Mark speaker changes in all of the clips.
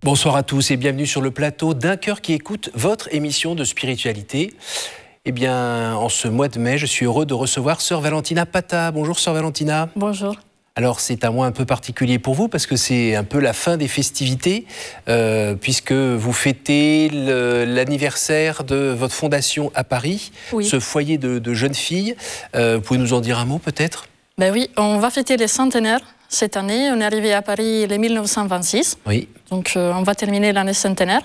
Speaker 1: Bonsoir à tous et bienvenue sur le plateau d'Un cœur qui écoute, votre émission de spiritualité. Eh bien, en ce mois de mai, je suis heureux de recevoir Sœur Valentina Pata. Bonjour Sœur Valentina.
Speaker 2: Bonjour.
Speaker 1: Alors, c'est un mois un peu particulier pour vous parce que c'est un peu la fin des festivités puisque vous fêtez l'anniversaire de votre fondation à Paris, oui. Ce foyer de jeunes filles. Vous pouvez nous en dire un mot peut-être ?
Speaker 2: Ben oui, on va fêter les centenaires cette année. On est arrivé à Paris en 1926.
Speaker 1: Oui.
Speaker 2: Donc, on va terminer l'année centenaire.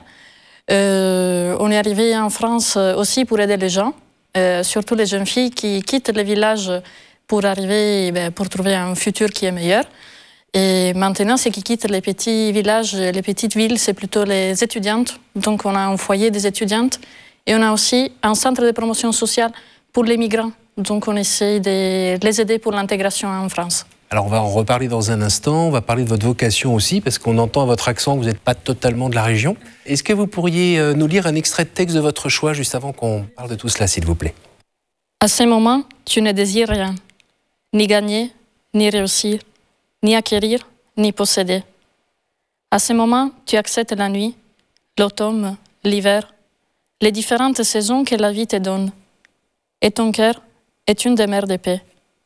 Speaker 2: On est arrivé en France aussi pour aider les gens, surtout les jeunes filles qui quittent les villages pour arriver, pour trouver un futur qui est meilleur. Et maintenant, ceux qui quittent les petits villages, les petites villes, c'est plutôt les étudiantes. Donc, on a un foyer des étudiantes et on a aussi un centre de promotion sociale pour les migrants. Donc, on essaie de les aider pour l'intégration en France.
Speaker 1: Alors, on va en reparler dans un instant. On va parler de votre vocation aussi, parce qu'on entend à votre accent que vous n'êtes pas totalement de la région. Est-ce que vous pourriez nous lire un extrait de texte de votre choix, juste avant qu'on parle de tout cela, s'il vous plaît ?
Speaker 2: À ce moment, tu ne désires rien, ni gagner, ni réussir, ni acquérir, ni posséder. À ce moment, tu acceptes la nuit, l'automne, l'hiver, les différentes saisons que la vie te donne. Et ton cœur est une demeure de paix.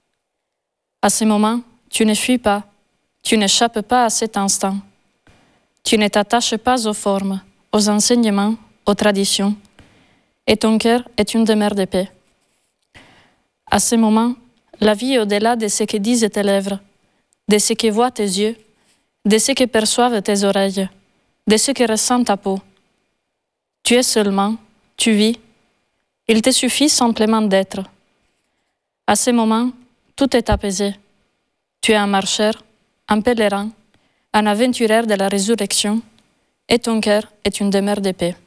Speaker 2: À ce moment, tu ne fuis pas, tu n'échappes pas à cet instant. Tu ne t'attaches pas aux formes, aux enseignements, aux traditions. Et ton cœur est une demeure de paix. À ce moment, la vie est au-delà de ce que disent tes lèvres, de ce que voient tes yeux, de ce que perçoivent tes oreilles, de ce que ressent ta peau. Tu es seulement, tu vis. Il te suffit simplement d'être. À ce moment, tout est apaisé. Tu es un marcheur, un pèlerin, un aventurier de la résurrection, et ton cœur est une demeure de paix.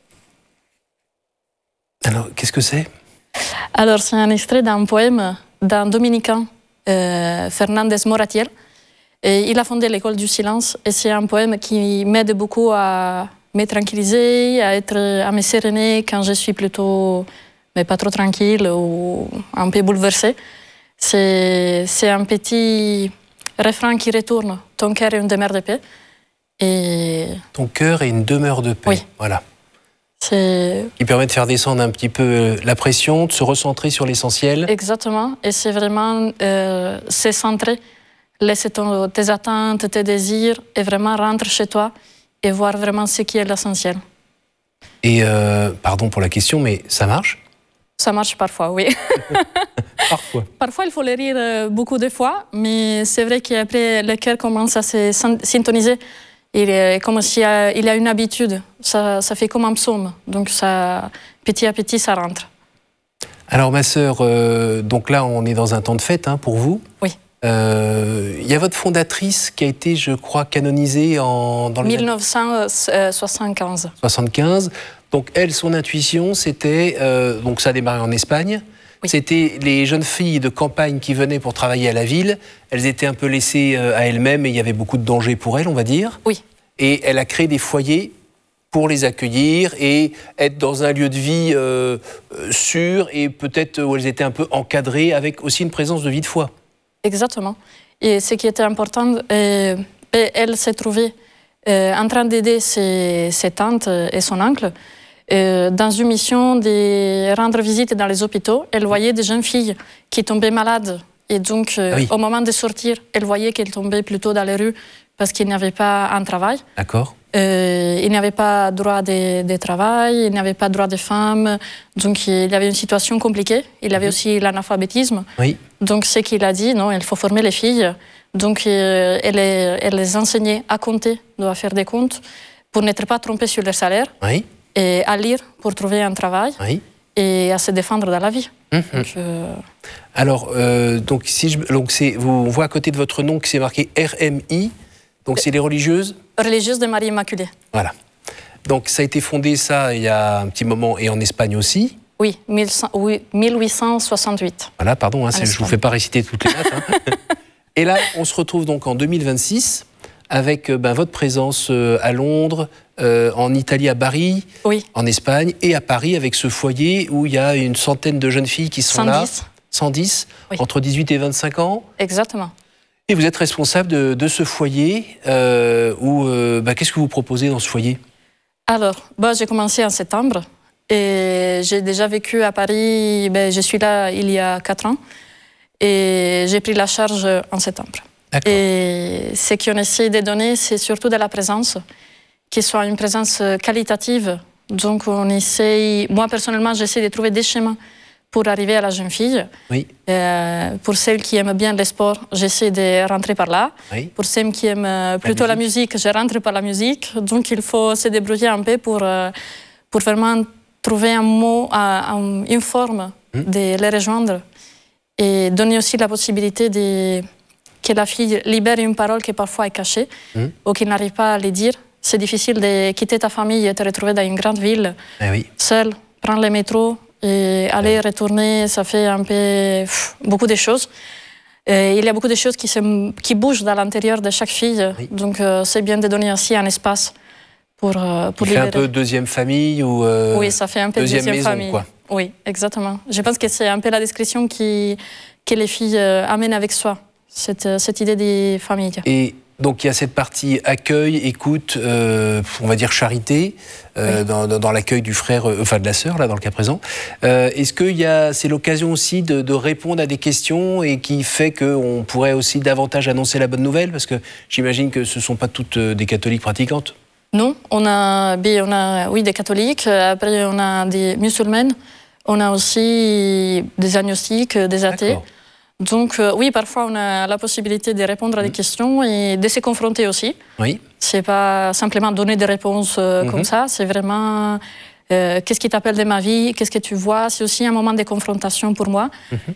Speaker 1: Alors, qu'est-ce que c'est ?
Speaker 2: Alors, c'est un extrait d'un poème d'un dominicain, Fernandez Moratiel. Et il a fondé l'école du silence, et c'est un poème qui m'aide beaucoup à me tranquilliser, à me séréner quand je suis plutôt, mais pas trop tranquille ou un peu bouleversée. C'est un petit refrain qui retourne. Ton cœur est une demeure de paix. Et...
Speaker 1: Ton cœur est une demeure de paix.
Speaker 2: Oui.
Speaker 1: Voilà. Qui permet de faire descendre un petit peu la pression, de se recentrer sur l'essentiel.
Speaker 2: Exactement. Et c'est vraiment se centrer, laisser tes attentes, tes désirs, et vraiment rentrer chez toi et voir vraiment ce qui est l'essentiel.
Speaker 1: Et pardon pour la question, mais ça marche ?
Speaker 2: Ça marche parfois, oui.
Speaker 1: Parfois.
Speaker 2: Parfois, il faut le rire beaucoup de fois, mais c'est vrai qu'après, le cœur commence à se syntoniser. Il est comme s'il y a une habitude. Ça fait comme un psaume. Donc, ça, petit à petit, ça rentre.
Speaker 1: Alors, ma sœur, donc là, on est dans un temps de fête pour vous.
Speaker 2: Oui.
Speaker 1: Il y a votre fondatrice qui a été, je crois, canonisée dans
Speaker 2: 1975.
Speaker 1: 75. Donc, elle, son intuition, c'était... donc, ça a démarré en Espagne. Oui. C'était les jeunes filles de campagne qui venaient pour travailler à la ville. Elles étaient un peu laissées à elles-mêmes et il y avait beaucoup de dangers pour elles, on va dire.
Speaker 2: Oui.
Speaker 1: Et elle a créé des foyers pour les accueillir et être dans un lieu de vie sûr et peut-être où elles étaient un peu encadrées avec aussi une présence de vie de foi.
Speaker 2: Exactement. Et ce qui était important, elle s'est trouvée en train d'aider ses tantes et son oncle dans une mission de rendre visite dans les hôpitaux. Elle voyait des jeunes filles qui tombaient malades. Et donc, oui. Au moment de sortir, elle voyait qu'elles tombaient plutôt dans les rues parce qu'ils n'avaient pas un travail.
Speaker 1: D'accord.
Speaker 2: Ils n'avaient pas droit de travail, ils n'avaient pas droit de femmes. Donc, il y avait une situation compliquée. Il y avait aussi l'analphabétisme.
Speaker 1: Oui.
Speaker 2: Donc, ce qu'il a dit, non, il faut former les filles. Donc, elle les enseignait à compter, à faire des comptes, pour n'être pas trompées sur leur salaire.
Speaker 1: Oui.
Speaker 2: Et à lire pour trouver un travail.
Speaker 1: Oui.
Speaker 2: Et à se défendre dans la vie.
Speaker 1: Donc, alors, donc, on voit à côté de votre nom que c'est marqué RMI. Donc, c'est les religieuses ?
Speaker 2: Religieuses de Marie Immaculée.
Speaker 1: Voilà. Donc, ça a été fondé, ça, il y a un petit moment, et en Espagne aussi.
Speaker 2: Oui, 1868.
Speaker 1: Voilà, pardon, je ne vous fais pas réciter toutes les dates. Et là, on se retrouve donc en 2026 avec votre présence à Londres, en Italie à Bari,
Speaker 2: oui.
Speaker 1: En Espagne et à Paris avec ce foyer où il y a une centaine de jeunes filles qui sont
Speaker 2: 110.
Speaker 1: là. 110, oui. Entre 18 et 25 ans.
Speaker 2: Exactement.
Speaker 1: Et vous êtes responsable de ce foyer. Qu'est-ce que vous proposez dans ce foyer?
Speaker 2: Alors, j'ai commencé en septembre et j'ai déjà vécu à Paris. Je suis là il y a 4 ans et j'ai pris la charge en septembre. Et ce qu'on essaie de donner, c'est surtout de la présence, qui soit une présence qualitative. Donc, on essaye, moi personnellement, j'essaie de trouver des chemins pour arriver à la jeune fille.
Speaker 1: Oui.
Speaker 2: Pour celles qui aiment bien le sport, j'essaie de rentrer par là.
Speaker 1: Oui.
Speaker 2: Pour celles qui aiment plutôt la musique, je rentre par la musique. Donc, il faut se débrouiller un peu pour vraiment trouver un mot, une forme de les rejoindre et donner aussi la possibilité que la fille libère une parole qui parfois est cachée ou qui n'arrive pas à le dire. C'est difficile de quitter ta famille et te retrouver dans une grande ville, seule, prendre le métro et aller retourner, ça fait un peu beaucoup de choses. Et il y a beaucoup de choses qui bougent dans l'intérieur de chaque fille. Oui. Donc c'est bien de donner aussi un espace pour libérer.
Speaker 1: Ça fait un peu deuxième famille ou
Speaker 2: oui, ça fait un peu deuxième maison, famille.
Speaker 1: Quoi.
Speaker 2: Oui, exactement. Je pense que c'est un peu la description que les filles amènent avec soi, cette idée des familles.
Speaker 1: Et donc il y a cette partie accueil, écoute, on va dire charité, dans l'accueil du frère, de la sœur, là, dans le cas présent. Est-ce que c'est l'occasion aussi de répondre à des questions et qui fait qu'on pourrait aussi davantage annoncer la bonne nouvelle? Parce que j'imagine que ce ne sont pas toutes des catholiques pratiquantes.
Speaker 2: Non, on a des catholiques, après on a des musulmanes, on a aussi des agnostiques, des athées. Donc oui, parfois on a la possibilité de répondre à des questions et de se confronter aussi. Oui. C'est pas simplement donner des réponses comme ça, c'est vraiment qu'est-ce qui t'appelle de ma vie, qu'est-ce que tu vois. C'est aussi un moment de confrontation pour moi.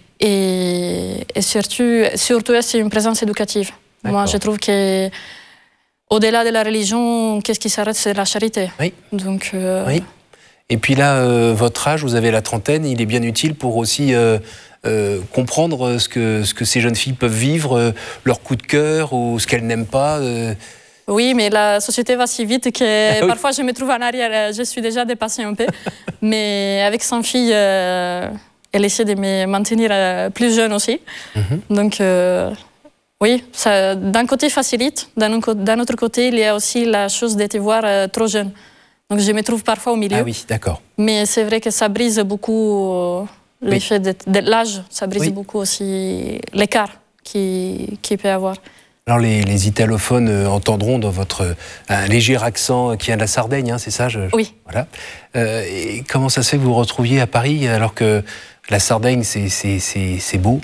Speaker 2: Et surtout c'est une présence éducative. Moi, je trouve que au-delà de la religion, qu'est-ce qui s'arrête, c'est la charité. Oui. Donc,
Speaker 1: oui. Et puis là, votre âge, vous avez la trentaine, il est bien utile pour aussi comprendre ce que ces jeunes filles peuvent vivre, leur coup de cœur ou ce qu'elles n'aiment pas.
Speaker 2: Oui, mais la société va si vite que parfois je me trouve en arrière, je suis déjà dépassée un peu. Mais avec 100 filles, elle essaie de me maintenir plus jeune aussi. Donc, oui, d'un côté facilite, d'un autre côté, il y a aussi la chose de te voir trop jeune. Donc je me trouve parfois au milieu.
Speaker 1: Ah oui, d'accord.
Speaker 2: Mais c'est vrai que ça brise beaucoup l'effet de l'âge, ça brise beaucoup aussi l'écart qu'il peut y avoir.
Speaker 1: Alors les italophones entendront dans votre un léger accent qui vient de la Sardaigne, hein, c'est ça?
Speaker 2: Oui.
Speaker 1: Voilà. Et comment ça se fait que vous vous retrouviez à Paris alors que la Sardaigne, c'est beau?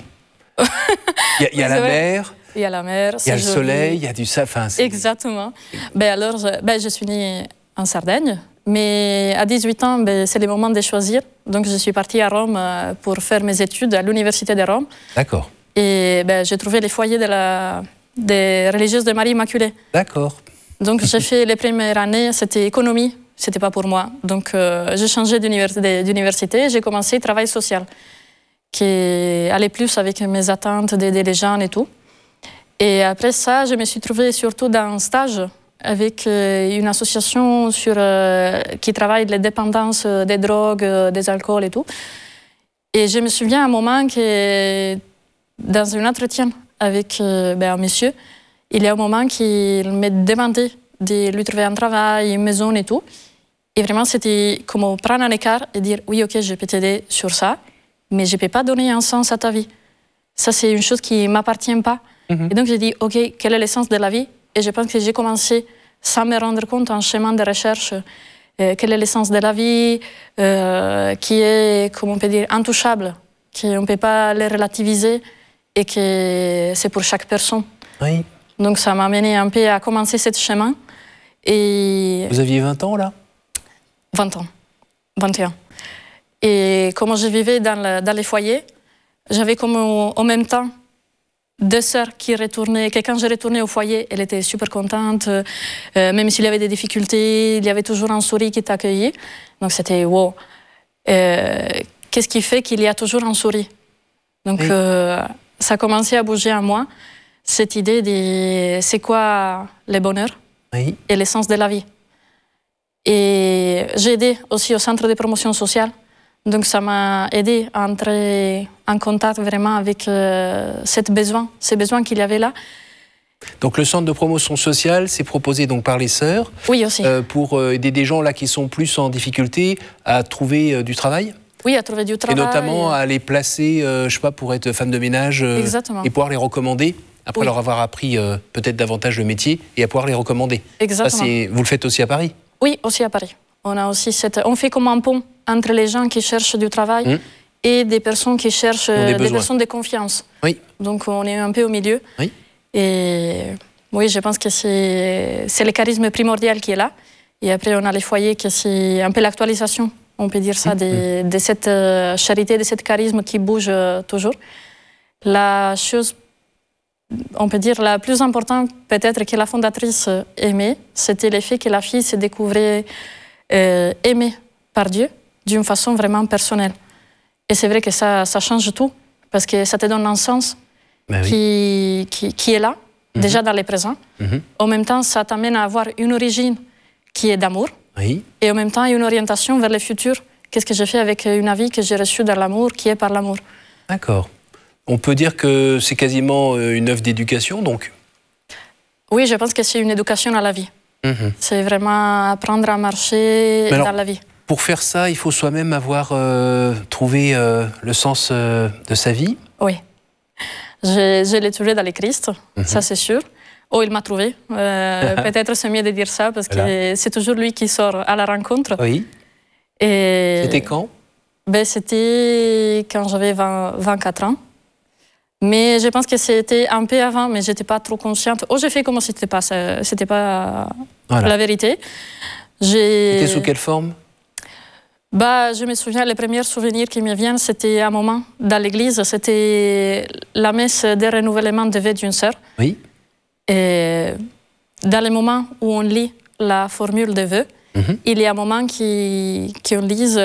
Speaker 1: Il y a la mer.
Speaker 2: Il y a la mer,
Speaker 1: il y a le soleil, il y a du safin.
Speaker 2: Exactement. Alors, je suis née en Sardaigne, mais à 18 ans, c'est le moment de choisir. Donc, je suis partie à Rome pour faire mes études à l'Université de Rome.
Speaker 1: D'accord.
Speaker 2: Et j'ai trouvé les foyers des religieuses de Marie Immaculée.
Speaker 1: D'accord. Donc,
Speaker 2: j'ai fait les premières années, c'était économie, c'était pas pour moi. Donc, j'ai changé d'université, j'ai commencé le travail social, qui allait plus avec mes attentes d'aider les gens et tout. Et après ça, je me suis trouvée surtout dans un stage avec une association qui travaille les dépendances des drogues, des alcools et tout. Et je me souviens à un moment que dans un entretien avec un monsieur, il y a un moment qu'il me demandait de lui trouver un travail, une maison et tout. Et vraiment, c'était comme prendre un écart et dire « Oui, ok, je peux t'aider sur ça, mais je ne peux pas donner un sens à ta vie. Ça, c'est une chose qui ne m'appartient pas. » Et donc, j'ai dit, OK, quel est l'essence de la vie? Et je pense que j'ai commencé, sans me rendre compte, un chemin de recherche. Quelle est l'essence de la vie qui est, comment on peut dire, intouchable, qu'on ne peut pas les relativiser et que c'est pour chaque personne. Oui. Donc, ça m'a amené un peu à commencer ce chemin. Et
Speaker 1: vous aviez 20 ans, là?
Speaker 2: 20 ans, 21. Et comment je vivais dans les foyers, j'avais comme en même temps 2 sœurs qui retournaient, que quand je retournais au foyer, elle était super contente, même s'il y avait des difficultés, il y avait toujours un sourire qui t'accueillait. Donc c'était wow. Qu'est-ce qui fait qu'il y a toujours un sourire? Donc ça a commencé à bouger en moi, cette idée de c'est quoi le bonheur et l'essence de la vie. Et j'ai aidé aussi au centre de promotion sociale. Donc ça m'a aidé à entrer en contact vraiment avec ces besoins qu'il y avait là.
Speaker 1: Donc le centre de promotion sociale, c'est proposé donc par les sœurs.
Speaker 2: Oui, aussi.
Speaker 1: Pour aider des gens là qui sont plus en difficulté à trouver du travail.
Speaker 2: Oui, à trouver du travail.
Speaker 1: Et notamment à les placer, je sais pas, pour être femme de ménage et pouvoir les recommander après leur avoir appris peut-être davantage le métier et à pouvoir les recommander.
Speaker 2: Exactement.
Speaker 1: Vous le faites aussi à Paris?
Speaker 2: Oui, aussi à Paris. On fait comme un pont entre les gens qui cherchent du travail et des personnes qui cherchent des personnes de confiance.
Speaker 1: Oui.
Speaker 2: Donc on est un peu au milieu.
Speaker 1: Oui.
Speaker 2: Et oui, je pense que c'est le charisme primordial qui est là. Et après, on a les foyers, que c'est un peu l'actualisation, on peut dire ça, de cette charité, de ce charisme qui bouge toujours. La chose, on peut dire, la plus importante, peut-être, que la fondatrice aimait, c'était le fait que la fille se découvrait aimée par Dieu d'une façon vraiment personnelle. Et c'est vrai que ça change tout, parce que ça te donne un sens qui est là, déjà dans le présent. En même temps, ça t'amène à avoir une origine qui est d'amour, et en même temps, une orientation vers le futur. Qu'est-ce que j'ai fait avec une vie que j'ai reçue dans l'amour, qui est par l'amour.
Speaker 1: D'accord. On peut dire que c'est quasiment une œuvre d'éducation, donc?
Speaker 2: Oui, je pense que c'est une éducation à la vie. C'est vraiment apprendre à marcher dans la vie.
Speaker 1: Pour faire ça, il faut soi-même avoir trouvé le sens de sa vie?
Speaker 2: Oui. Je l'ai trouvé dans le Christ, ça c'est sûr. Oh, il m'a trouvé. Peut-être c'est mieux de dire ça, parce que c'est toujours lui qui sort à la rencontre.
Speaker 1: Oui.
Speaker 2: Et
Speaker 1: c'était quand?
Speaker 2: C'était quand j'avais 24 ans. Mais je pense que c'était un peu avant, mais je n'étais pas trop consciente. Oh, j'ai fait comme si c'était pas la vérité.
Speaker 1: C'était sous quelle forme?
Speaker 2: Je me souviens, les premiers souvenirs qui me viennent, c'était un moment dans l'église, c'était la messe de renouvellement de vœux d'une sœur.
Speaker 1: Oui.
Speaker 2: Et dans les moments où on lit la formule de vœux, il y a un moment qu'on lise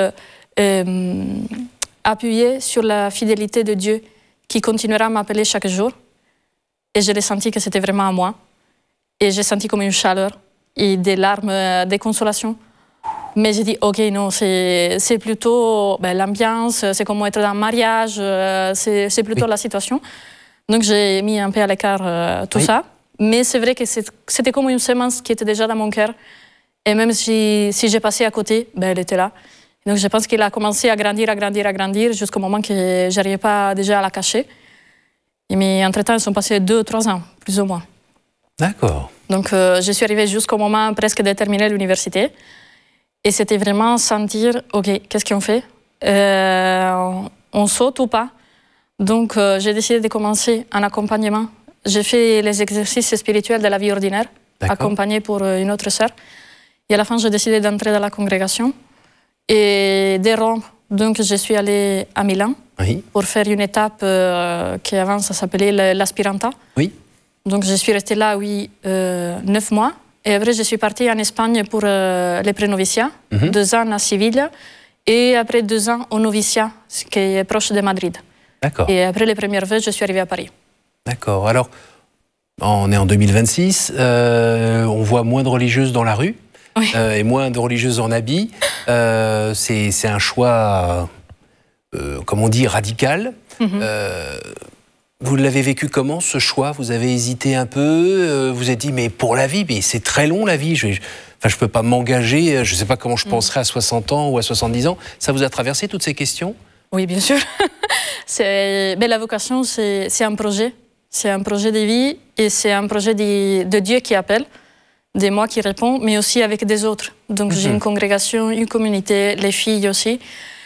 Speaker 2: appuyer sur la fidélité de Dieu qui continuera à m'appeler chaque jour. Et je l'ai senti que c'était vraiment à moi. Et j'ai senti comme une chaleur et des larmes de consolation. Mais j'ai dit, ok, non, c'est plutôt l'ambiance, c'est comme être dans un mariage, c'est plutôt la situation. Donc j'ai mis un peu à l'écart tout ça. Mais c'est vrai que c'était comme une semence qui était déjà dans mon cœur. Et même si j'ai passé à côté, elle était là. Donc je pense qu'il a commencé à grandir jusqu'au moment que je n'arrivais pas déjà à la cacher. Mais entre-temps, ils sont passés 2 ou 3 ans, plus ou moins.
Speaker 1: D'accord.
Speaker 2: Donc je suis arrivée jusqu'au moment presque de terminer l'université. Et c'était vraiment sentir, ok, qu'est-ce qu'on fait? On saute ou pas? Donc j'ai décidé de commencer un accompagnement. J'ai fait les exercices spirituels de la vie ordinaire, accompagnée pour une autre sœur. Et à la fin, j'ai décidé d'entrer dans la congrégation. Et de Rome, donc je suis allée à Milan pour faire une étape qui avant ça s'appelait l'aspiranta.
Speaker 1: Oui.
Speaker 2: Donc je suis restée là 9 mois. Et après, je suis partie en Espagne pour les pré-noviciats, 2 ans à Séville, et après 2 ans au noviciat, ce qui est proche de Madrid.
Speaker 1: D'accord.
Speaker 2: Et après les premières vœux, je suis arrivée à Paris. D'accord.
Speaker 1: Alors, on est en 2026, on voit moins de religieuses dans la rue. Et moins de religieuses en habit. C'est un choix, comme on dit, radical. Vous l'avez vécu comment, ce choix? Vous avez hésité un peu? Vous avez dit, mais pour la vie, mais c'est très long la vie. Je ne peux pas m'engager, je ne sais pas comment je penserai à 60 ans ou à 70 ans. Ça vous a traversé toutes ces questions?
Speaker 2: Oui, bien sûr. La vocation, c'est un projet. C'est un projet de vie et c'est un projet de Dieu qui appelle. De moi qui répond, mais aussi avec des autres. Donc j'ai une congrégation, une communauté, les filles aussi.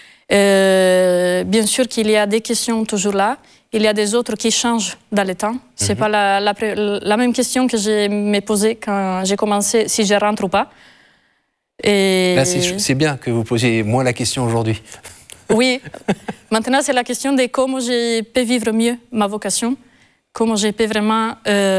Speaker 2: Bien sûr qu'il y a des questions toujours là. Il y a des autres qui changent dans le temps. C'est pas la même question que je me posais quand j'ai commencé, si je rentre ou pas. Et
Speaker 1: là, c'est bien que vous posiez moins la question aujourd'hui.
Speaker 2: Oui. Maintenant, c'est la question de comment je peux vivre mieux ma vocation, comment je peux vraiment,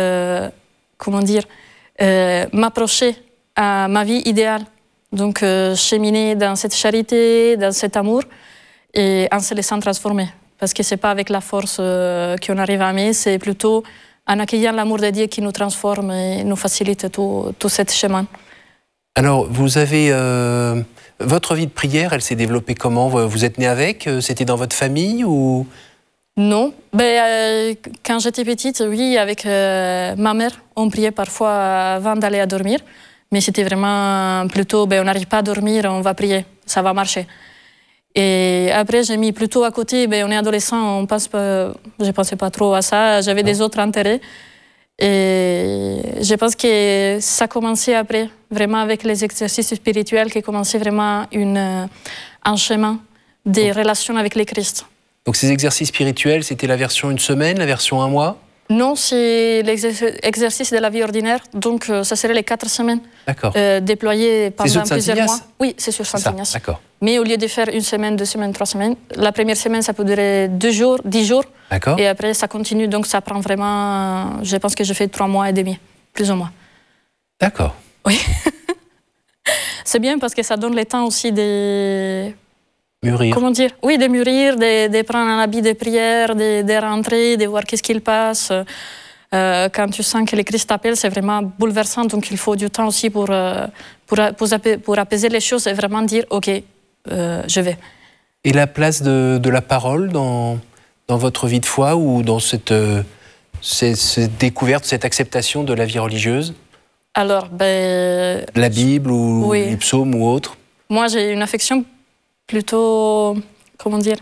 Speaker 2: m'approcher à ma vie idéale. Donc, cheminer dans cette charité, dans cet amour, et en se laissant transformer. Parce que ce n'est pas avec la force qu'on arrive à aimer, c'est plutôt en accueillant l'amour de Dieu qui nous transforme et nous facilite tout ce chemin.
Speaker 1: Alors, vous avez Votre vie de prière, elle s'est développée comment? Vous êtes né avec? C'était dans votre famille ou...
Speaker 2: Non. Quand j'étais petite, oui, avec ma mère, on priait parfois avant d'aller à dormir. Mais c'était vraiment plutôt, on n'arrive pas à dormir, on va prier, ça va marcher. Et après, j'ai mis plutôt à côté, on est adolescent, je ne pensais pas trop à ça, j'avais des autres intérêts. Et je pense que ça commençait après, vraiment avec les exercices spirituels, qui commençaient vraiment un chemin des relations avec le Christ.
Speaker 1: Donc ces exercices spirituels, c'était la version 1 semaine, la version 1 mois?
Speaker 2: Non, c'est l'exercice de la vie ordinaire, donc ça serait les 4 semaines.
Speaker 1: D'accord.
Speaker 2: Déployés pendant plusieurs mois. Oui, c'est sur Saint-Ignace.
Speaker 1: D'accord.
Speaker 2: Mais au lieu de faire 1 semaine, 2 semaines, 3 semaines, la première semaine, ça peut durer 2 jours, 10 jours.
Speaker 1: D'accord.
Speaker 2: Et après, ça continue, donc ça prend vraiment, je pense que je fais 3 mois et demi, plus ou moins.
Speaker 1: D'accord.
Speaker 2: Oui. C'est bien parce que ça donne le temps aussi de...
Speaker 1: Mûrir.
Speaker 2: Comment dire? Oui, de mûrir, de prendre un habit de prière, de rentrer, de voir qu'est-ce qu'il passe. Quand tu sens que le Christ t'appelle, c'est vraiment bouleversant, donc il faut du temps aussi pour apaiser les choses et vraiment dire « Ok, je vais ».
Speaker 1: Et la place de la parole dans votre vie de foi ou dans cette découverte, cette acceptation de la vie religieuse?
Speaker 2: Alors,
Speaker 1: la Bible ou
Speaker 2: oui.
Speaker 1: les psaumes ou autres?
Speaker 2: Moi, j'ai une affection plutôt, comment dire,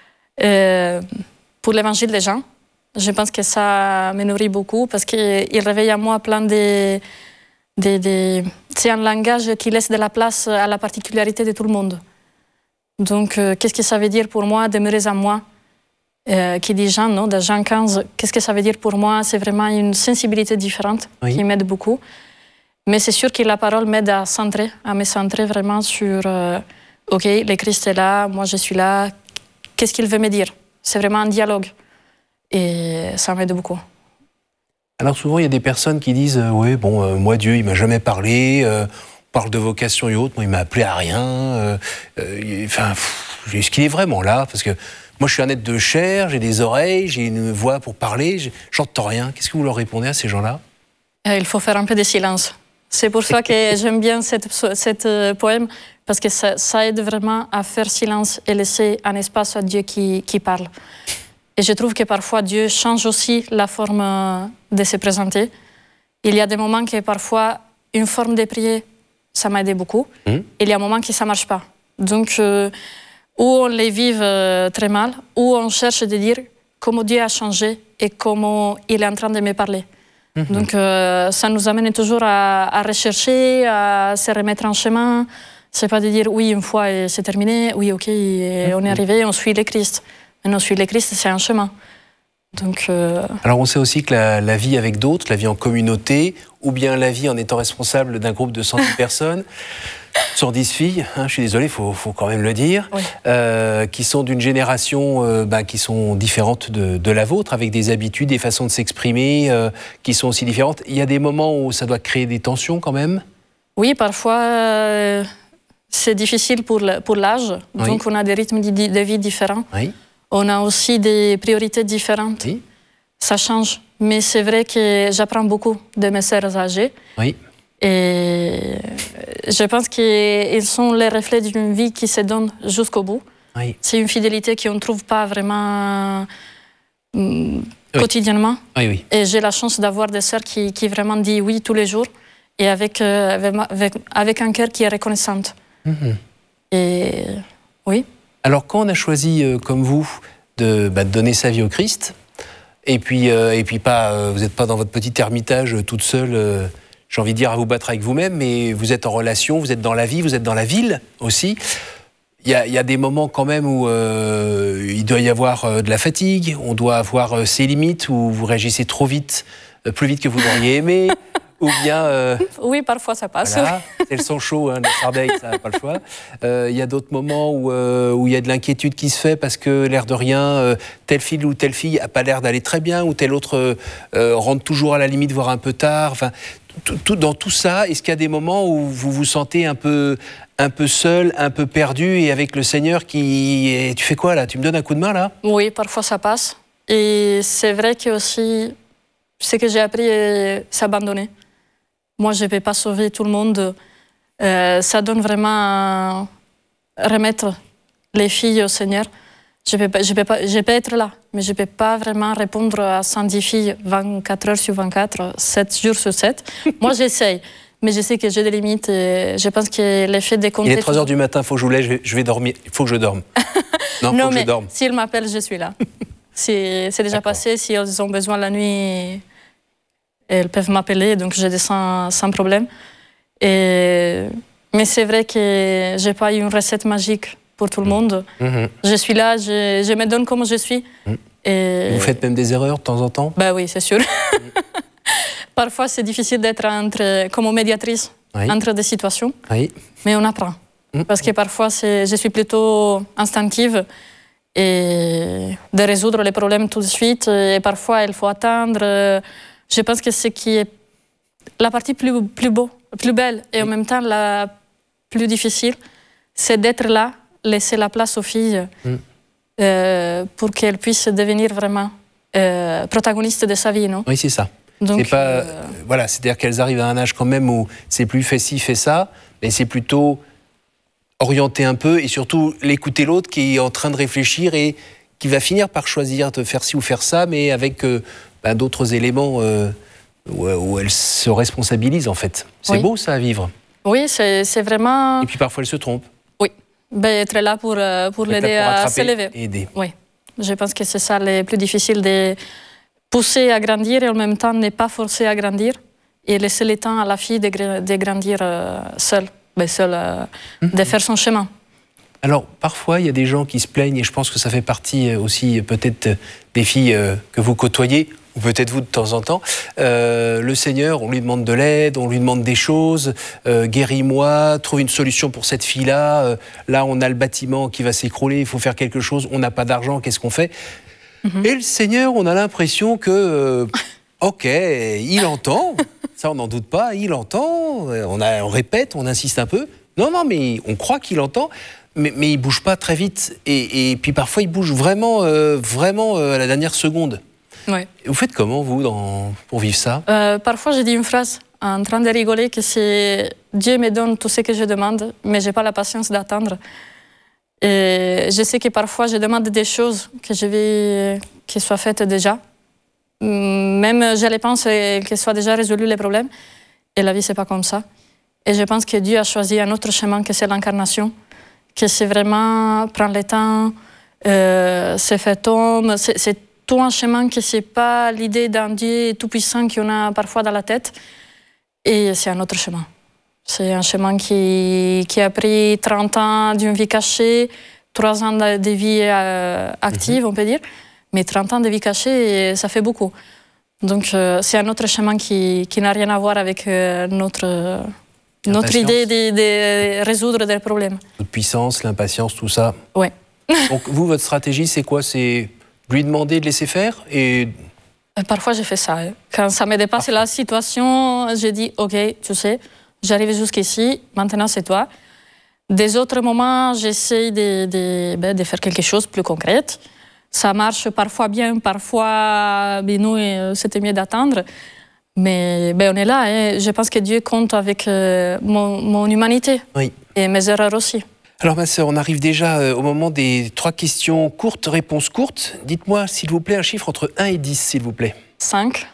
Speaker 2: pour l'évangile des gens. Je pense que ça me nourrit beaucoup parce qu'il réveille en moi plein de... C'est un langage qui laisse de la place à la particularité de tout le monde. Donc, qu'est-ce que ça veut dire pour moi, demeurer en moi, qui dit Jean, non, de Jean 15, qu'est-ce que ça veut dire pour moi? C'est vraiment une sensibilité différente qui m'aide beaucoup. Mais c'est sûr que la parole m'aide à me centrer vraiment sur... Ok, le Christ est là, moi je suis là. Qu'est-ce qu'il veut me dire? C'est vraiment un dialogue. Et ça m'aide beaucoup.
Speaker 1: Alors souvent, il y a des personnes qui disent oui, bon, moi, Dieu, il m'a jamais parlé. On parle de vocation et autres. Moi, il m'a appelé à rien. Est-ce qu'il est vraiment là? Parce que moi, je suis un être de chair, j'ai des oreilles, j'ai une voix pour parler. J'entends rien. Qu'est-ce que vous leur répondez à ces gens-là?
Speaker 2: Il faut faire un peu de silence. C'est pour ça que j'aime bien cette poème, parce que ça aide vraiment à faire silence et laisser un espace à Dieu qui parle. Et je trouve que parfois Dieu change aussi la forme de se présenter. Il y a des moments que parfois une forme de prière, ça m'a aidé beaucoup. Il y a un moment que ça ne marche pas. Donc, où on les vive très mal, où on cherche de dire comment Dieu a changé et comment il est en train de me parler. Donc, ça nous amène toujours à rechercher, à se remettre en chemin. C'est pas de dire oui, une fois et c'est terminé, oui, ok, et on est arrivé, on suit le Christ. Mais non, suivre le Christ, c'est un chemin. Donc,
Speaker 1: Alors, on sait aussi que la vie avec d'autres, la vie en communauté, ou bien la vie en étant responsable d'un groupe de 110 personnes, 110 filles, hein, je suis désolé, il faut quand même le dire, oui. Qui sont d'une génération qui sont différentes de la vôtre, avec des habitudes, des façons de s'exprimer qui sont aussi différentes. Il y a des moments où ça doit créer des tensions quand même?
Speaker 2: Oui, parfois, c'est difficile pour l'âge, oui. Donc on a des rythmes de vie différents. Oui. On a aussi des priorités différentes. Oui. Ça change. Mais c'est vrai que j'apprends beaucoup de mes sœurs âgées. Oui. Et je pense qu'ils sont les reflets d'une vie qui se donne jusqu'au bout. Oui. C'est une fidélité qu'on ne trouve pas vraiment quotidiennement. Oui, oui. Et j'ai la chance d'avoir des sœurs qui vraiment disent oui tous les jours et avec un cœur qui est reconnaissante. Mm-hmm. Et oui.
Speaker 1: Alors, quand on a choisi, comme vous, de donner sa vie au Christ, et puis pas, vous n'êtes pas dans votre petit ermitage toute seule, j'ai envie de dire, à vous battre avec vous-même, mais vous êtes en relation, vous êtes dans la vie, vous êtes dans la ville aussi. Il y a des moments quand même où il doit y avoir de la fatigue, on doit avoir ses limites, où vous réagissez trop vite, plus vite que vous l'auriez aimé. Ou bien...
Speaker 2: oui, parfois ça passe.
Speaker 1: Voilà, c'est le sang chaud, hein, la Sardaigne, ça n'a pas le choix. Il y a d'autres moments où il y a de l'inquiétude qui se fait parce que, l'air de rien, telle fille ou telle fille n'a pas l'air d'aller très bien, ou telle autre rentre toujours à la limite, voire un peu tard. Enfin, dans tout ça, est-ce qu'il y a des moments où vous vous sentez un peu seul, un peu perdu, et avec le Seigneur qui... Tu fais quoi là? Tu me donnes un coup de main là?
Speaker 2: Oui, parfois ça passe. Et c'est vrai que aussi, ce que j'ai appris, c'est abandonner. Moi, je ne vais pas sauver tout le monde. Ça donne vraiment remettre les filles au Seigneur. Je peux être là, mais je ne peux pas vraiment répondre à 110 filles 24 heures sur 24, 7 jours sur 7. Moi, j'essaye, mais je sais que j'ai des limites et je pense que l'effet des comptes...
Speaker 1: Il est 3 heures du matin, il faut que je vous lève, je vais dormir, il faut que je dorme. Non,
Speaker 2: non
Speaker 1: faut que
Speaker 2: mais
Speaker 1: je dorme.
Speaker 2: s'ils m'appellent, je suis là. C'est déjà passé, si elles ont besoin la nuit, elles peuvent m'appeler, donc je descends sans problème. Mais c'est vrai que je n'ai pas une recette magique pour tout le monde. Je suis là, je me donne comme je suis. Et...
Speaker 1: Vous faites même des erreurs de temps en temps?
Speaker 2: Ben oui, c'est sûr. Parfois, c'est difficile d'être comme médiatrice entre des situations, mais on apprend. Parce que parfois, je suis plutôt instinctive et de résoudre les problèmes tout de suite. Et parfois, il faut attendre. Je pense que ce qui est la partie plus belle et en même temps la plus difficile, c'est d'être là, laisser la place aux filles pour qu'elles puissent devenir vraiment protagonistes de sa vie, non?
Speaker 1: Oui, c'est ça.
Speaker 2: Donc,
Speaker 1: voilà, c'est-à-dire qu'elles arrivent à un âge quand même où c'est plus fais ci, fais ça, mais c'est plutôt orienter un peu et surtout l'écouter l'autre qui est en train de réfléchir et qui va finir par choisir de faire ci ou faire ça, mais avec d'autres éléments où elle se responsabilise en fait. C'est beau ça à vivre.
Speaker 2: Oui, c'est vraiment...
Speaker 1: Et puis parfois elle se trompe.
Speaker 2: Oui, être là pour l'aider à s'élever.
Speaker 1: Aider.
Speaker 2: Oui, je pense que c'est ça le plus difficile, de pousser à grandir et en même temps ne pas forcer à grandir et laisser le temps à la fille de grandir seule. De faire son chemin.
Speaker 1: Alors, parfois, il y a des gens qui se plaignent, et je pense que ça fait partie aussi peut-être des filles que vous côtoyez, ou peut-être vous de temps en temps. Le Seigneur, on lui demande de l'aide, on lui demande des choses, guéris-moi, trouve une solution pour cette fille-là. Là, on a le bâtiment qui va s'écrouler, il faut faire quelque chose, on n'a pas d'argent, qu'est-ce qu'on fait? Et le Seigneur, on a l'impression que, ok, il entend... Ça, on n'en doute pas, il entend, on répète, on insiste un peu. Non, mais on croit qu'il entend, mais il ne bouge pas très vite. Et puis parfois, il bouge vraiment à la dernière seconde.
Speaker 2: Ouais.
Speaker 1: Vous faites comment, vous, pour vivre ça?
Speaker 2: Parfois, je dis une phrase en train de rigoler que c'est « Dieu me donne tout ce que je demande, mais je n'ai pas la patience d'attendre ». Et je sais que parfois, je demande des choses que je veux qu'elles soient faites déjà. Même je les pense qu'elles soient déjà résolues les problèmes. Et la vie, c'est pas comme ça. Et je pense que Dieu a choisi un autre chemin que c'est l'incarnation, que c'est vraiment prendre le temps, se faire homme. C'est tout un chemin que c'est pas l'idée d'un Dieu tout-puissant qu'on a parfois dans la tête. Et c'est un autre chemin. C'est un chemin qui a pris 30 ans d'une vie cachée, 3 ans de vie active, on peut dire. Mais 30 ans de vie cachée, ça fait beaucoup. Donc, c'est un autre chemin qui n'a rien à voir avec notre idée de résoudre des problèmes.
Speaker 1: Toute puissance, l'impatience, tout ça.
Speaker 2: Oui.
Speaker 1: Donc, vous, votre stratégie, c'est quoi? C'est lui demander de laisser faire et...
Speaker 2: Parfois, je fais ça. Quand ça me dépasse la situation, je dis, OK, tu sais, j'arrive jusqu'ici, maintenant c'est toi. Des autres moments, j'essaie de faire quelque chose de plus concret. Ça marche parfois bien, parfois, nous, c'était mieux d'attendre. Mais on est là. Hein. Je pense que Dieu compte avec mon humanité et mes erreurs aussi.
Speaker 1: Alors, ma sœur, on arrive déjà au moment des 3 questions courtes, réponses courtes. Dites-moi, s'il vous plaît, un chiffre entre 1 et 10, s'il vous plaît.
Speaker 2: 5.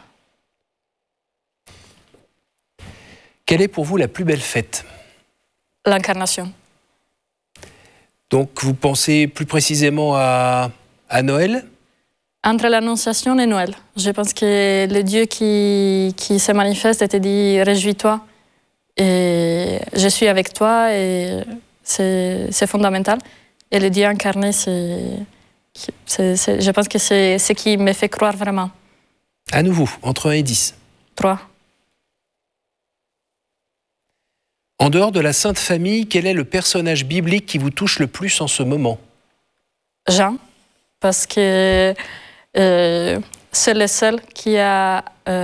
Speaker 1: Quelle est pour vous la plus belle fête?
Speaker 2: L'incarnation.
Speaker 1: Donc, vous pensez plus précisément à Noël?
Speaker 2: Entre l'Annonciation et Noël. Je pense que le Dieu qui se manifeste te dit « Réjouis-toi et je suis avec toi » et c'est fondamental. Et le Dieu incarné, je pense que c'est ce qui me fait croire vraiment.
Speaker 1: À nouveau, entre 1 et 10.
Speaker 2: 3.
Speaker 1: En dehors de la Sainte Famille, quel est le personnage biblique qui vous touche le plus en ce moment?
Speaker 2: Jean, parce que c'est le seul qui a